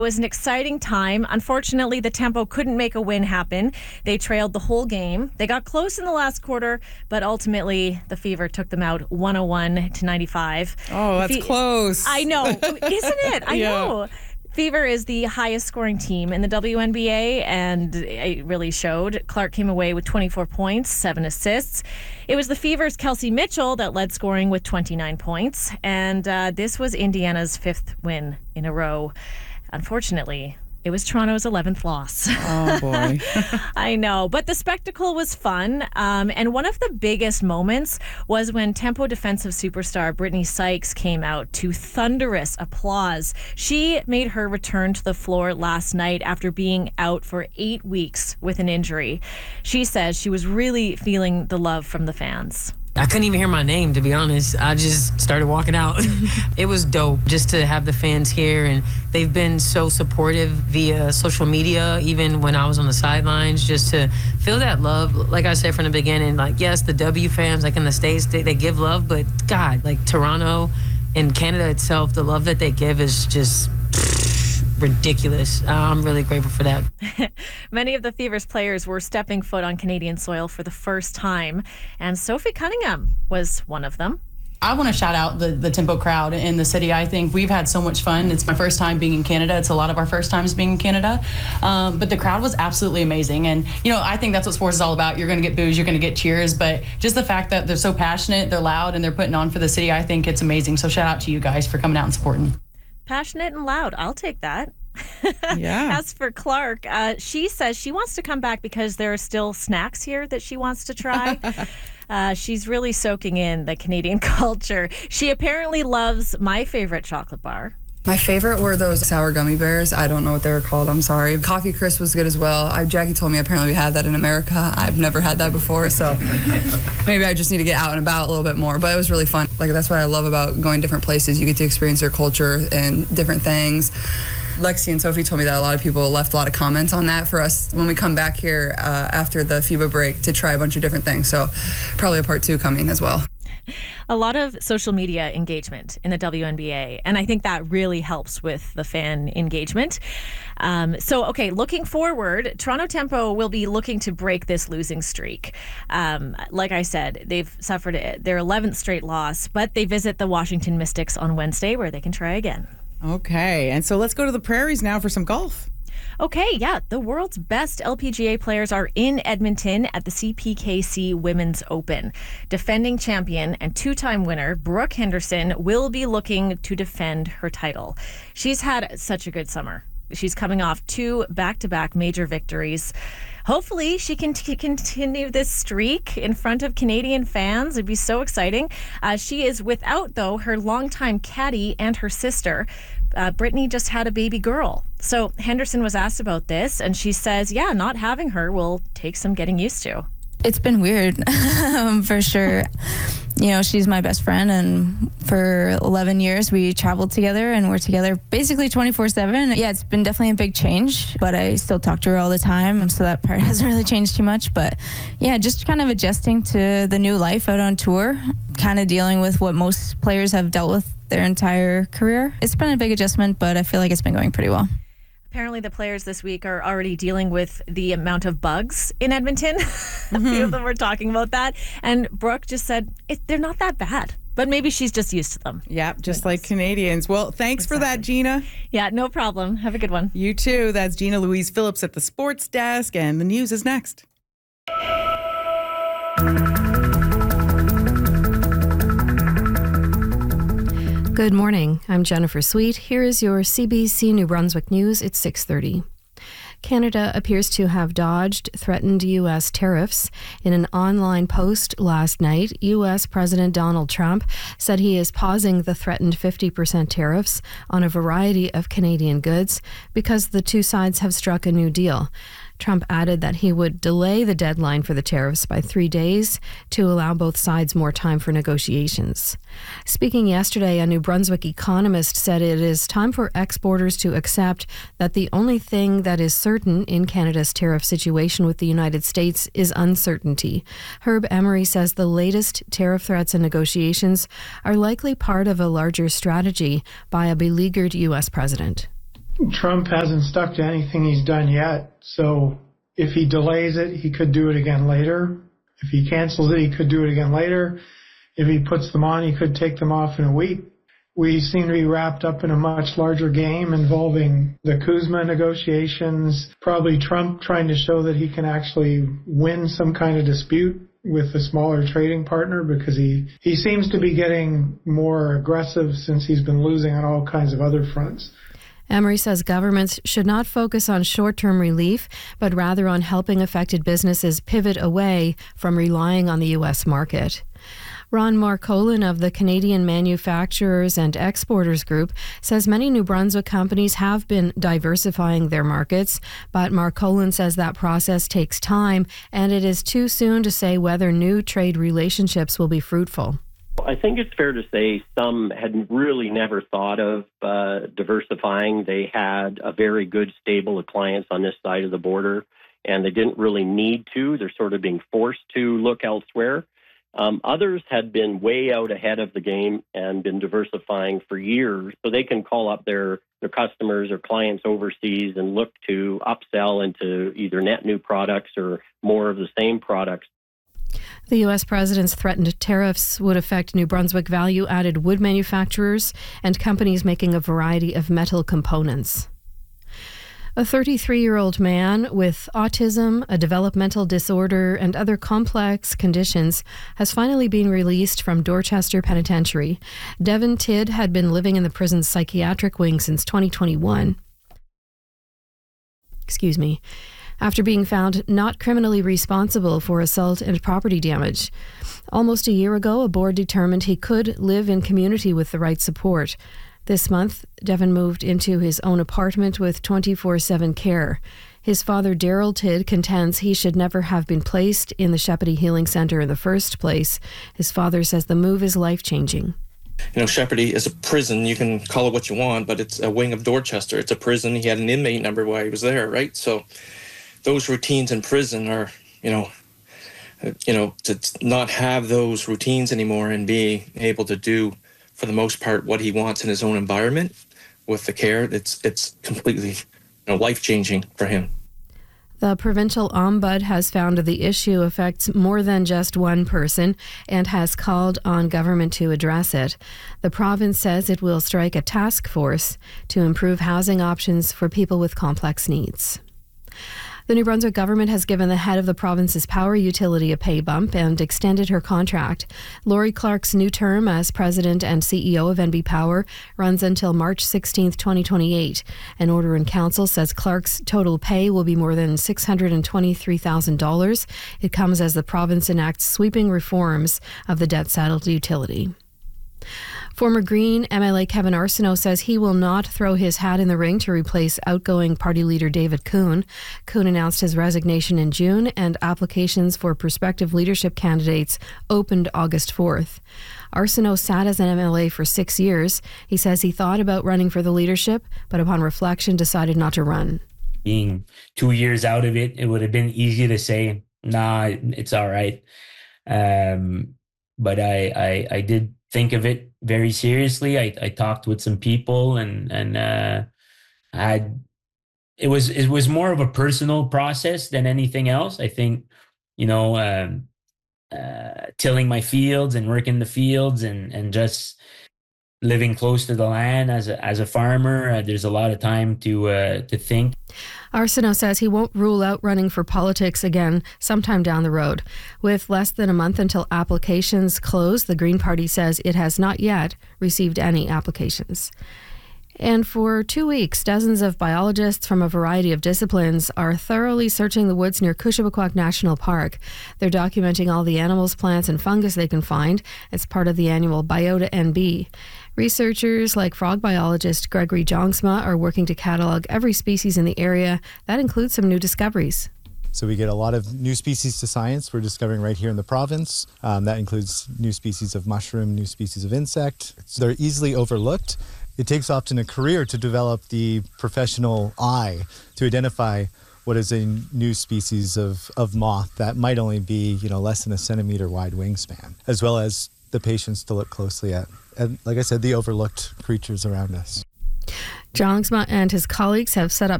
It was an exciting time. Unfortunately, the Tempo couldn't make a win happen. They trailed the whole game. They got close in the last quarter, but ultimately the Fever took them out 101-95. Oh, that's close. I know. Isn't it? I know. Fever is the highest scoring team in the WNBA, and it really showed. Clark came away with 24 points, 7 assists. It was the Fever's Kelsey Mitchell that led scoring with 29 points, and this was Indiana's 5th win in a row. Unfortunately, it was Toronto's 11th loss. Oh, boy. I know, but the spectacle was fun. And one of the biggest moments was when Tempo defensive superstar Brittany Sykes came out to thunderous applause. She made her return to the floor last night after being out for 8 weeks with an injury. She says she was really feeling the love from the fans. I couldn't even hear my name, to be honest. I just started walking out. It was dope just to have the fans here, and they've been so supportive via social media, even when I was on the sidelines, just to feel that love. Like I said from the beginning, like, yes, the W fans, like in the States, they give love, but God, like Toronto and Canada itself, the love that they give is just ridiculous. I'm really grateful for that. Many of the Fever's players were stepping foot on Canadian soil for the first time, and Sophie Cunningham was one of them. I want to shout out the Tempo crowd in the city. I think we've had so much fun. It's my first time being in Canada. It's a lot of our first times being in Canada. But the crowd was absolutely amazing. And, I think that's what sports is all about. You're going to get boos, you're going to get cheers. But just the fact that they're so passionate, they're loud, and they're putting on for the city, I think it's amazing. So shout out to you guys for coming out and supporting. Passionate and loud. I'll take that. Yeah. As for Clark, she says she wants to come back because there are still snacks here that she wants to try. She's really soaking in the Canadian culture. She apparently loves my favorite chocolate bar. My favorite were those sour gummy bears. I don't know what they were called. I'm sorry. Coffee Crisp was good as well. Jackie told me apparently we had that in America. I've never had that before, so maybe I just need to get out and about a little bit more. But it was really fun. Like, that's what I love about going different places. You get to experience their culture and different things. Lexi and Sophie told me that a lot of people left a lot of comments on that for us when we come back here after the FIBA break to try a bunch of different things. So probably a part 2 coming as well. A lot of social media engagement in the WNBA, and I think that really helps with the fan engagement. Looking forward, Toronto Tempo will be looking to break this losing streak. Like I said, they've suffered their 11th straight loss, but they visit the Washington Mystics on Wednesday where they can try again. Okay, and so let's go to the prairies now for some golf. Okay, yeah, the world's best LPGA players are in Edmonton at the CPKC Women's Open. Defending champion and 2-time winner Brooke Henderson will be looking to defend her title. She's had such a good summer. She's coming off 2 back-to-back major victories. Hopefully she can continue this streak in front of Canadian fans. It'd be so exciting. She is without, though, her longtime caddy and her sister. Brittany just had a baby girl. So Henderson was asked about this, and she says, not having her will take some getting used to. It's been weird, for sure. She's my best friend, and for 11 years we traveled together, and we're together basically 24/7. Yeah, it's been definitely a big change, but I still talk to her all the time, so that part hasn't really changed too much. But yeah, just kind of adjusting to the new life out on tour, kind of dealing with what most players have dealt with their entire career. It's been a big adjustment, but I feel like it's been going pretty well. Apparently the players this week are already dealing with the amount of bugs in Edmonton. A few of them were talking about that. And Brooke just said they're not that bad, but maybe she's just used to them. Yeah, just like Canadians. Well, thanks for that, Gina. Yeah, no problem. Have a good one. You too. That's Gina Louise Phillips at the Sports Desk, and the news is next. Good morning. I'm Jennifer Sweet. Here is your CBC New Brunswick news. It's 6:30. Canada appears to have dodged threatened U.S. tariffs. In an online post last night, U.S. President Donald Trump said he is pausing the threatened 50% tariffs on a variety of Canadian goods because the two sides have struck a new deal. Trump added that he would delay the deadline for the tariffs by 3 days to allow both sides more time for negotiations. Speaking yesterday, a New Brunswick economist said it is time for exporters to accept that the only thing that is certain in Canada's tariff situation with the United States is uncertainty. Herb Emery says the latest tariff threats and negotiations are likely part of a larger strategy by a beleaguered U.S. president. Trump hasn't stuck to anything he's done yet. So if he delays it, he could do it again later. If he cancels it, he could do it again later. If he puts them on, he could take them off in a week. We seem to be wrapped up in a much larger game involving the Kuzma negotiations, probably Trump trying to show that he can actually win some kind of dispute with a smaller trading partner, because he seems to be getting more aggressive since he's been losing on all kinds of other fronts. Emery says governments should not focus on short-term relief, but rather on helping affected businesses pivot away from relying on the U.S. market. Ron Marcolin of the Canadian Manufacturers and Exporters Group says many New Brunswick companies have been diversifying their markets, but Marcolin says that process takes time and it is too soon to say whether new trade relationships will be fruitful. I think it's fair to say some had really never thought of diversifying. They had a very good stable of clients on this side of the border, and they didn't really need to. They're sort of being forced to look elsewhere. Others had been way out ahead of the game and been diversifying for years, so they can call up their customers or clients overseas and look to upsell into either net new products or more of the same products. The U.S. president's threatened tariffs would affect New Brunswick value-added wood manufacturers and companies making a variety of metal components. A 33-year-old man with autism, a developmental disorder, and other complex conditions has finally been released from Dorchester Penitentiary. Devin Tidd had been living in the prison's psychiatric wing since 2021. After being found not criminally responsible for assault and property damage. Almost a year ago, a board determined he could live in community with the right support. This month, Devin moved into his own apartment with 24/7 care. His father, Daryl Tidd, contends he should never have been placed in the Shepparton Healing Centre in the first place. His father says the move is life-changing. Shepparton is a prison. You can call it what you want, but it's a wing of Dorchester. It's a prison. He had an inmate number while he was there, right? So those routines in prison are, to not have those routines anymore and be able to do, for the most part, what he wants in his own environment with the care, it's completely life-changing for him. The provincial ombud has found the issue affects more than just one person and has called on government to address it. The province says it will strike a task force to improve housing options for people with complex needs. The New Brunswick government has given the head of the province's power utility a pay bump and extended her contract. Laurie Clark's new term as president and CEO of NB Power runs until March 16, 2028. An order in council says Clark's total pay will be more than $623,000. It comes as the province enacts sweeping reforms of the debt-saddled utility. Former Green MLA Kevin Arsenault says he will not throw his hat in the ring to replace outgoing party leader David Coon. Coon announced his resignation in June, and applications for prospective leadership candidates opened August 4th. Arsenault sat as an MLA for 6 years. He says he thought about running for the leadership, but upon reflection decided not to run. Being 2 years out of it, it would have been easy to say, nah, it's all right. But I did think of it very seriously. I talked with some people and it was more of a personal process than anything else. I think, tilling my fields and working the fields and just living close to the land as a farmer, there's a lot of time to think. Arsenault says he won't rule out running for politics again sometime down the road. With less than a month until applications close, the Green Party says it has not yet received any applications. And for 2 weeks, dozens of biologists from a variety of disciplines are thoroughly searching the woods near Kushabakwak National Park. They're documenting all the animals, plants, and fungus they can find as part of the annual Biota NB. Researchers like frog biologist Gregory Jongsma are working to catalog every species in the area. That includes some new discoveries. So we get a lot of new species to science we're discovering right here in the province. That includes new species of mushroom, new species of insect. They're easily overlooked. It takes often a career to develop the professional eye to identify what is a new species of moth that might only be, less than a centimeter wide wingspan, as well as the patience to look closely at, and like I said, the overlooked creatures around us. Jongsma and his colleagues have set up